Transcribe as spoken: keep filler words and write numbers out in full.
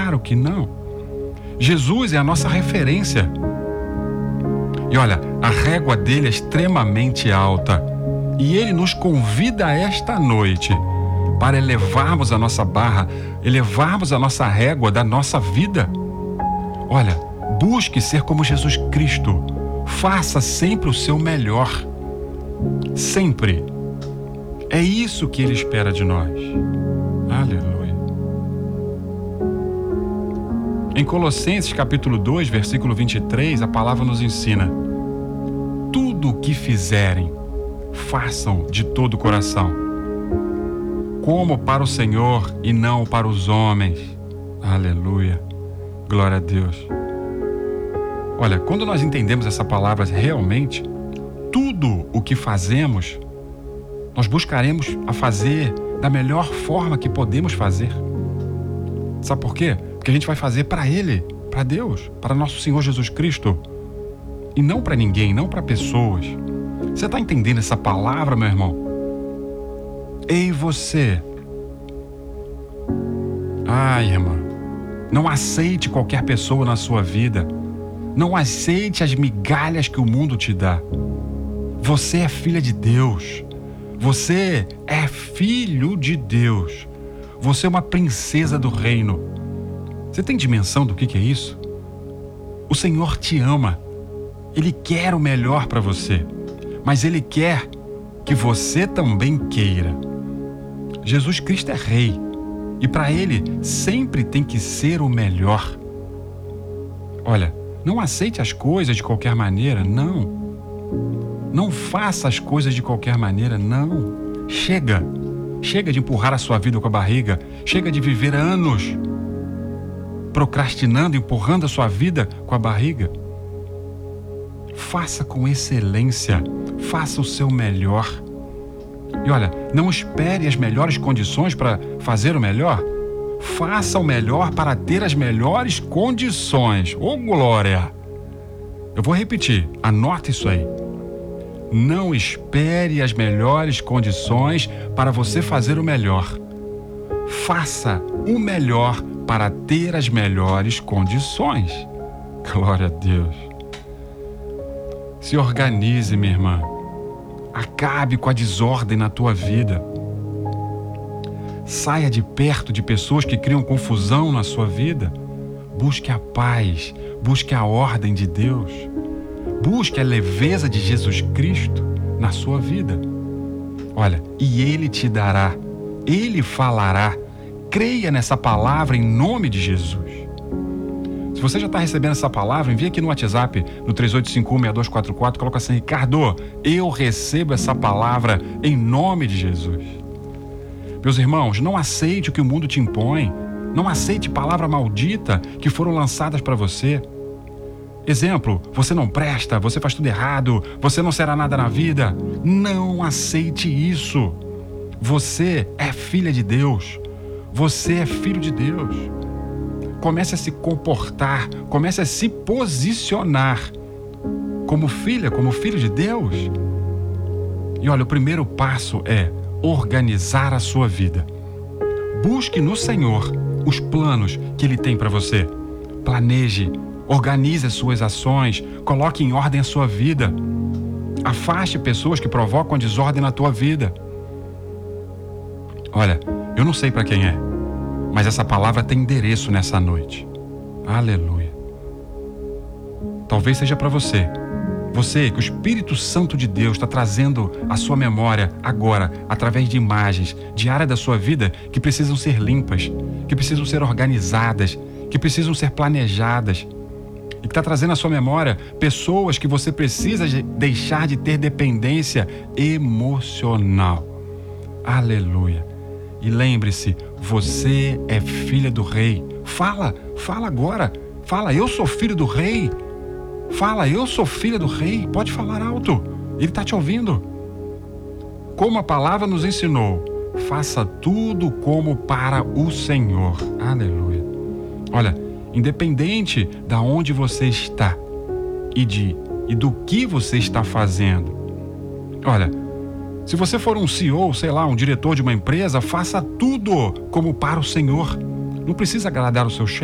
Claro que não. Jesus é a nossa referência. E olha, a régua dele é extremamente alta. E ele nos convida esta noite para elevarmos a nossa barra, elevarmos a nossa régua da nossa vida. Olha, busque ser como Jesus Cristo. Faça sempre o seu melhor. Sempre. É isso que ele espera de nós. Aleluia. Em Colossenses capítulo dois, versículo vinte e três, a palavra nos ensina: tudo o que fizerem, façam de todo o coração, como para o Senhor e não para os homens. Aleluia. Glória a Deus. Olha, quando nós entendemos essa palavra realmente, tudo o que fazemos, nós buscaremos a fazer da melhor forma que podemos fazer. Sabe por quê? Porque a gente vai fazer para Ele, para Deus, para nosso Senhor Jesus Cristo. E não para ninguém, não para pessoas. Você está entendendo essa palavra, meu irmão? Ei, você. Ai, irmã. Não aceite qualquer pessoa na sua vida. Não aceite as migalhas que o mundo te dá. Você é filha de Deus. Você é filho de Deus. Você é uma princesa do reino. Você tem dimensão do que, que é isso? O Senhor te ama. Ele quer o melhor para você. Mas Ele quer que você também queira. Jesus Cristo é rei. E para Ele sempre tem que ser o melhor. Olha, não aceite as coisas de qualquer maneira, não. Não faça as coisas de qualquer maneira, não. Chega. Chega de empurrar a sua vida com a barriga. Chega de viver anos procrastinando, empurrando a sua vida com a barriga. Faça com excelência. Faça o seu melhor. E olha, não espere as melhores condições para fazer o melhor. Faça o melhor para ter as melhores condições. Ô, glória! Eu vou repetir, anota isso aí. Não espere as melhores condições para você fazer o melhor. Faça o melhor para ter as melhores condições. Glória a Deus. Se organize, minha irmã. Acabe com a desordem na tua vida. Saia de perto de pessoas que criam confusão na sua vida. Busque a paz, busque a ordem de Deus. Busque a leveza de Jesus Cristo na sua vida. Olha, e Ele te dará, Ele falará. Creia nessa palavra em nome de Jesus. Se você já está recebendo essa palavra, envia aqui no WhatsApp, no três oito cinco um, seis dois quatro quatro, coloca assim: Ricardo, eu recebo essa palavra em nome de Jesus. Meus irmãos, não aceite o que o mundo te impõe. Não aceite palavra maldita que foram lançadas para você. Exemplo, você não presta, você faz tudo errado, você não será nada na vida. Não aceite isso. Você é filha de Deus. Você é filho de Deus. Comece a se comportar, comece a se posicionar como filha, como filho de Deus. E olha, o primeiro passo é organizar a sua vida. Busque no Senhor os planos que Ele tem para você. Planeje, organize as suas ações, coloque em ordem a sua vida. Afaste pessoas que provocam desordem na tua vida. Olha, eu não sei para quem é, mas essa palavra tem endereço nessa noite. Aleluia. Talvez seja para você. Você que o Espírito Santo de Deus está trazendo à sua memória agora, através de imagens de área da sua vida que precisam ser limpas, que precisam ser organizadas, que precisam ser planejadas. E que está trazendo à sua memória pessoas que você precisa de deixar de ter dependência emocional. Aleluia. E lembre-se, você é filha do rei. Fala, fala agora. Fala, eu sou filho do rei. Fala, eu sou filha do rei. Pode falar alto. Ele está te ouvindo. Como a palavra nos ensinou, faça tudo como para o Senhor. Aleluia. Olha, independente da onde você está e, de, e do que você está fazendo. Olha, se você for um C E O, sei lá, um diretor de uma empresa, faça tudo como para o Senhor. Não precisa agradar o seu chefe.